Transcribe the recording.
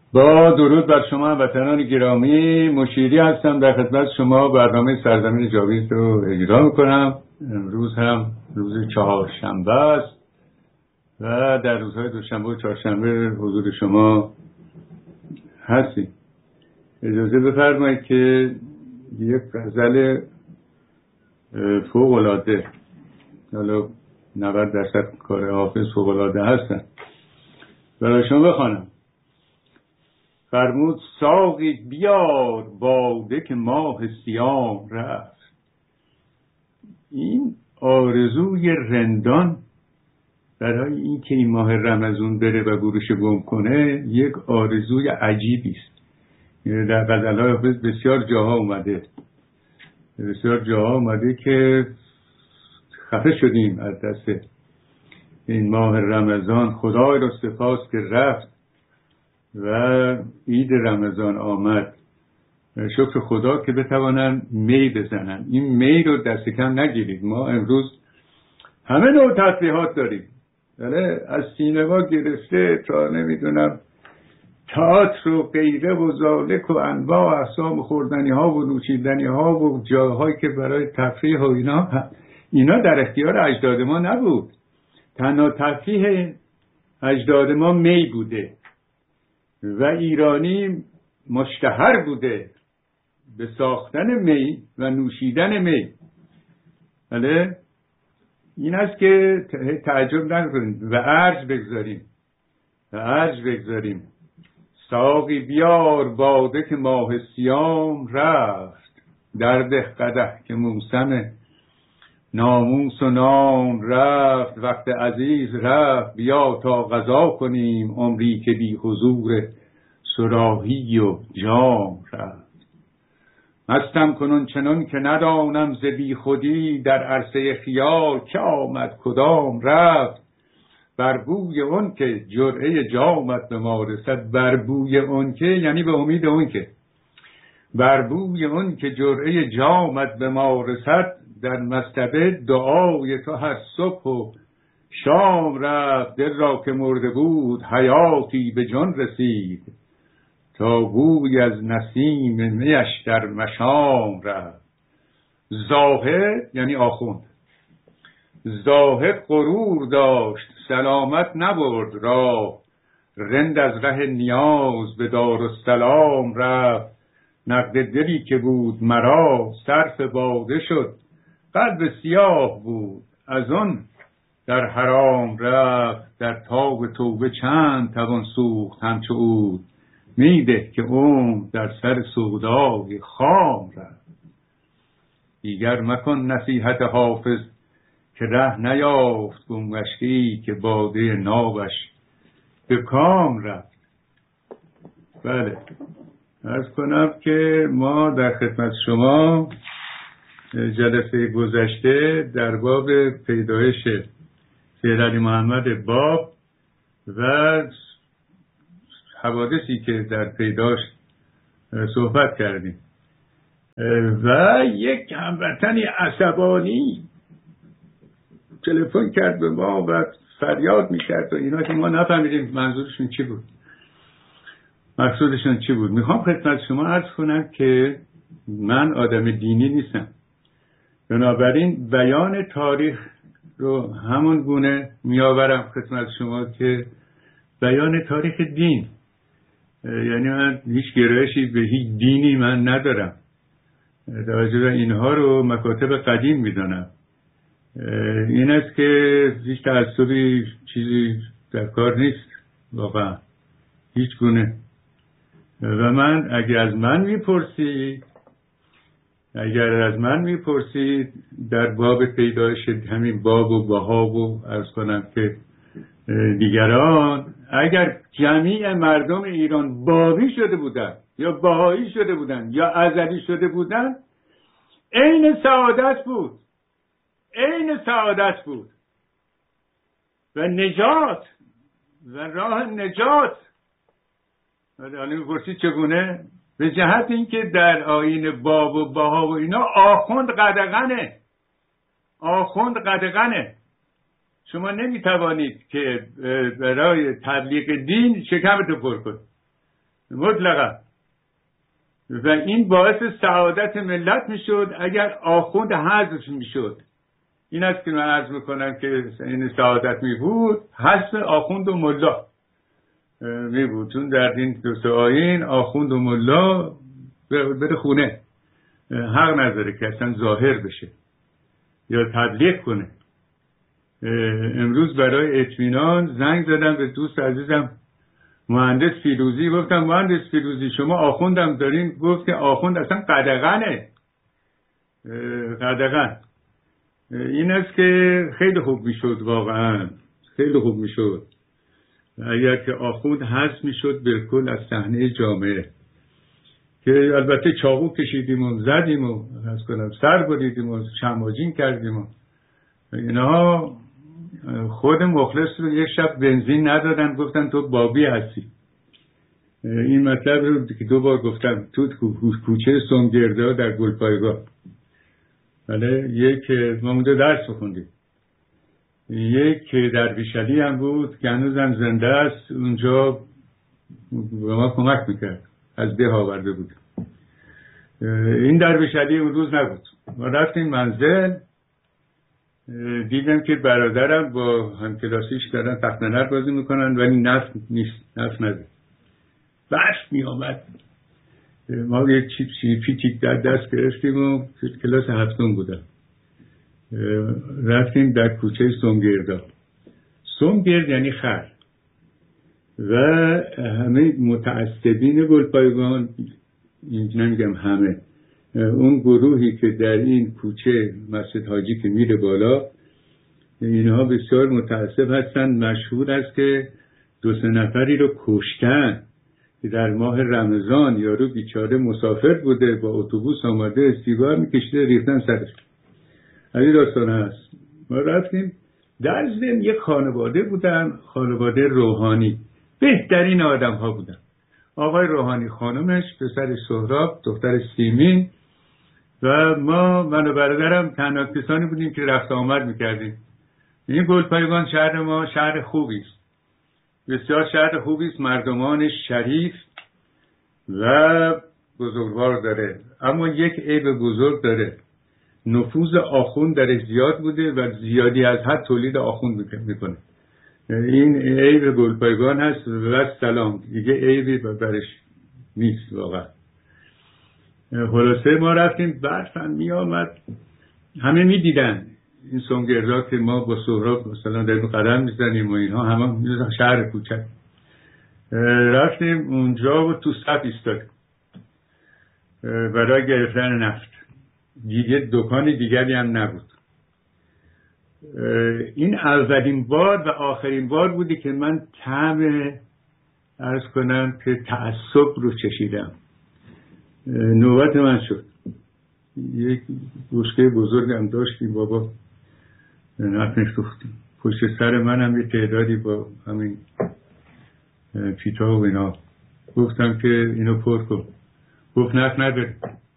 با درود بر شما وطنان گرامی، مشیری هستم در خدمت شما. برنامه سرزمین جاوید رو اجرا میکنم. امروز هم روز چهارشنبه است و در روزهای دوشنبه و چهارشنبه حضور شما هستیم. اجازه بفرمایید که یک غزل فوق العاده، حالا 90% کار حافظ فوق العاده هستن، برای شما بخوانم. فرمود ساقی بیار باده که ماه صیام رفت. این آرزوی رندان برای این که این ماه رمضان بره و گورش گم کنه یک آرزوی عجیبی است. در غزل‌های حافظ بسیار جاها اومده که خفه شدیم از دست این ماه رمضان. خدای را سپاس که رفت و عید رمضان آمد. شکر خدا که بتوانن می بزنن. این می رو دست کم نگیرید. ما امروز همه نوع تفریحات داریم، از سینما گرفته تا نمیدونم تئاتر و غیره و ذالک و انواع اقسام خوردنی ها و نوشیدنی ها و جاهایی که برای تفریح و اینا در اختیار اجداد ما نبود. تنها تفریح اجداد ما می بوده و ایرانی مشتهر بوده به ساختن می و نوشیدن می. بله، این است که تعجب نکنید و ارج بگذاریم. ساقی بیار باده که ماه صیام رفت، درده قدح که موسم ناموس و نام رفت. وقت عزیز رفت بیا تا غذا کنیم، عمری که بی حضور صراحی و جام رفت. مستم کنون چنان که ندانم ز بی خودی، در عرصه خیال که آمد کدام رفت. بر بوی اون که جرعه جامت به ما رسد، بر بوی اون که یعنی به امید اون که، بر بوی اون که جرعه جامت به ما رسد، در مصطبه دعای تو هر صبح و شام رفت. دل را که مرده بود حیاتی به جان رسید، تا بوی از نسیم میش در مشام رفت. زاهد یعنی آخوند، زاهد غرور داشت سلامت نبرد راه، رند از ره نیاز به دارالسلام رفت. نقد دلی که بود مرا صرف باده شد، قلب سیاه بود از آن در حرام رفت. در تاب توبه چند توان سوخت همچو عود، میده که در سر سودای خام رفت. دیگر مکن نصیحت حافظ که ره نیافت، گمگشتی که باده نابش به کام رفت. بله، عرض کنم که ما در خدمت شما جلسه گذشته در باب پیدایش سید علی محمد باب و حوادثی که در پیداش صحبت کردیم و یک هموطنی عصبانی تلفن کرد به ما و فریاد میکرد و اینا که ما نفهمیدیم منظورشون چی بود، مقصودشون چی بود. میخوام خدمت شما عرض کنم که من آدم دینی نیستم، بنابراین بیان تاریخ رو همون گونه میآورم خدمت شما که بیان تاریخ دین. یعنی من هیچ گرایشی به هیچ دینی من ندارم، توجه به اینها رو مکاتب قدیم میدانم. این است که هیچ تعصبی چیزی در کار نیست واقعا، هیچ گونه. و من اگر از من میپرسید در باب پیدایش همین باب و بهاب و عرض کنم که دیگران اگر جمیع مردم ایران بابی شده بودن یا بهایی شده بودن یا ازلی شده بودن، عین سعادت بود و نجات و راه نجات. حالا میپرسید چگونه؟ به جهت اینکه در آیین باب و بها و اینا آخوند قدغنه. شما نمیتوانید که برای تبلیغ دین شکمتو پر کنید. مطلقا. و این باعث سعادت ملت میشد اگر آخوند حذف میشد. این است که من عرض میکنم که این سعادت میبود حذف آخوند و ملا میبود، چون در این دو تا آیین آخوند و ملا بره خونه، حق نداره که اصلا ظاهر بشه یا تبلیغ کنه. امروز برای اطمینان زنگ زدم به دوست عزیزم مهندس فیروزی، گفتم مهندس فیروزی شما آخوندم دارین؟ گفت که آخوند اصلا قدغنه. قدغن این است که خیلی خوب میشد، واقعا خیلی خوب میشد اگر که آخوند حذف میشد بالکل از صحنه جامعه، که البته چاقو کشیدیم و زدیم و سر بریدیم و شماجین کردیم و اینها. خود مخلص رو یک شب بنزین ندادن، گفتن تو بابی هستی. این مطلب رو که 2 بار گفتم تو کوچه سمگردا در گلپایگاه. بله، یک ما اونجا درس بخوندیم، یک درویشعلی هم بود که هنوزم زنده است، اونجا به ما کمک میکرد، از ده آورده بود. این درویشعلی اون روز نبود. ما رفتیم منزل، دیدم که برادرم با همکلاسیش دارن تخت نرد بازی میکنن ولی نفت نیست، نفت نداره. برف می آمد. ما یک پیتیک در دست گرفتیم و کلاس 7 بودم. رفتیم در کوچه سمگردا. سمگرد یعنی خر. و همه متعصبین گلپایگان، نمیگم همه، اون گروهی که در این کوچه مسجد حاجی که میره بالا، اینها بسیار متعصب هستن. مشهور است که 2-3 نفری رو کشتن که در ماه رمضان یارو بیچاره مسافر بوده، با اتوبوس آمده، سیگار میکشیده، ریختن سرش. از این داستان هست. ما رفتیم در ضمن یک خانواده بودن، خانواده روحانی، بهترین آدم ها بودن. آقای روحانی، خانمش، پسر سهراب، دختر سیمین و من و برادرم تنها کسانی بودیم که رفت آمد میکردیم. این گلپایگان شهر ما شهر خوبی است، بسیار شهر خوبی است، مردمان شریف و بزرگوار داره، اما یک عیب بزرگ داره، نفوذ آخوند در زیاد بوده و زیادی از حد تولید آخوند میکنه. این عیب گلپایگان هست و سلام، دیگه عیبی برش نیست واقعا. خلاصه ما رفتیم، برف هم می آمد، همه می دیدن این سمگردا که ما با سهراب مثلا در قدم می زنیم و اینها، همه شهر کوچک. رفتیم اونجا و تو صف ایستادیم برای گرفتن نفت. دیگه دکان دیگری هم نبود. این اولین بار و آخرین بار بودی که من طعم عرض کنم که تعصب رو چشیدم. نوبت من شد. یک بشکه بزرگم داشتیم بابا، نفت می‌سوختیم. پشت سر من هم یه تعدادی با همین پیتا و اینا. گفتم که اینو پر کن. گفت نفت نداره.